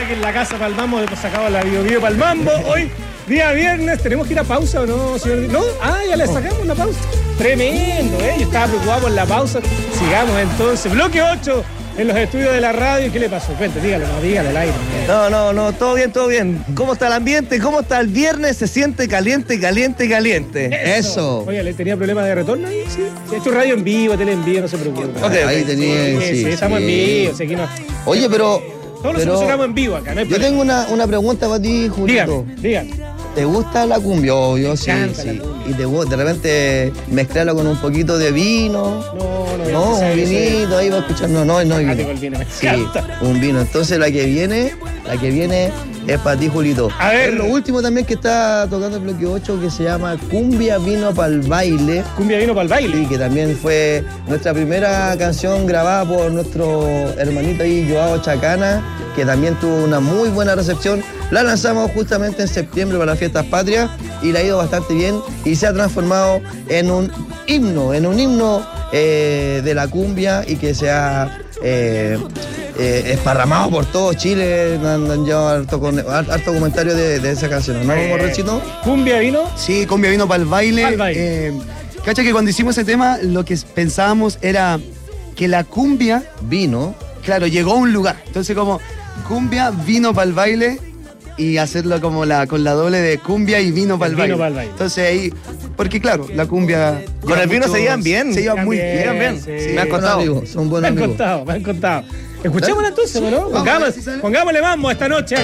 saquen la casa para el mambo, hemos sacado la video para el mambo. Hoy, día viernes, ¿tenemos que ir a pausa o no, señor? ¿No? Ya le sacamos la pausa. Tremendo, Yo estaba preocupado por la pausa. Sigamos entonces. Bloque 8 en los estudios de la radio. ¿Qué le pasó? Cuente, dígale al aire. No, todo bien. ¿Cómo está el ambiente? ¿Cómo está el viernes? Se siente caliente. Eso. Oye, ¿le tenía problemas de retorno ahí? Sí. Ha hecho radio en vivo, tele en vivo, no se preocupe. Okay. Ahí tenía. Sí, estamos en vivo. Aquí no. Oye, pero. Todos lo solucionamos en vivo acá, no hay yo problema. tengo una pregunta para ti, Julito. Dígame. ¿Te gusta la cumbia? Obvio, sí. Sí. Y de repente mezclarlo con un poquito de vino. No, un vinito ahí va a escuchar. No hay vino. El vino, me Sí, encanta. un vino. Entonces la que viene es para ti, Julito. A ver. Es lo último también que está tocando el bloque 8, que se llama Cumbia Vino Pa'l Baile. Cumbia vino para el baile. Sí, que también fue nuestra primera canción grabada por nuestro hermanito ahí, Joao Chacana, que también tuvo una muy buena recepción. La lanzamos justamente en septiembre para las fiestas patrias y le ha ido bastante bien y se ha transformado en un himno de la cumbia y que se ha esparramado por todo Chile. Han llevado harto comentario de esa canción, ¿no, Morrechito? ¿Cumbia vino? Sí, Cumbia Vino para el baile. Cacha que cuando hicimos ese tema, lo que pensábamos era que la cumbia Vino. Claro, llegó a un lugar. Entonces como cumbia, vino para el baile y hacerlo como con la doble de cumbia y vino para el baile. Entonces ahí, porque claro, la cumbia... Con el vino se llevan bien. Se llevan muy bien. Sí. Me han contado. Son buenos amigos. Me han contado. Escuchémosla entonces, ¿no? Pongámosle mambo esta noche.